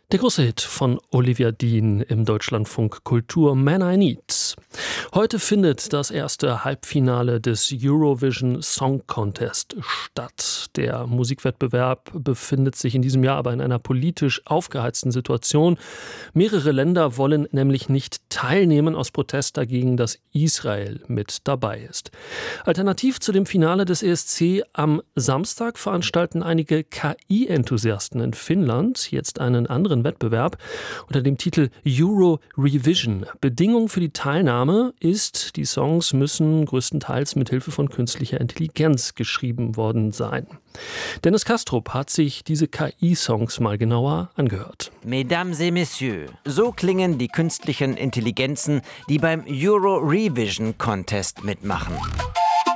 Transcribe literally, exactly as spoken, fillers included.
Der große Hit von Olivia Dean im Deutschlandfunk Kultur Man I Need. Heute findet das erste Halbfinale des Eurovision Song Contest statt. Der Musikwettbewerb befindet sich in diesem Jahr aber in einer politisch aufgeheizten Situation. Mehrere Länder wollen nämlich nicht teilnehmen aus Protest dagegen, dass Israel mit dabei ist. Alternativ zu dem Finale des E S C am Samstag veranstalten einige K I-Enthusiasten in Finnland jetzt einen anderen Wettbewerb unter dem Titel Euro Revision. Bedingung für die Teilnahme ist, die Songs müssen größtenteils mit Hilfe von künstlicher Intelligenz geschrieben worden sein. Dennis Kastrup hat sich diese K I-Songs mal genauer angehört. Mesdames et Messieurs, so klingen die künstlichen Intelligenzen, die beim Euro Revision Contest mitmachen.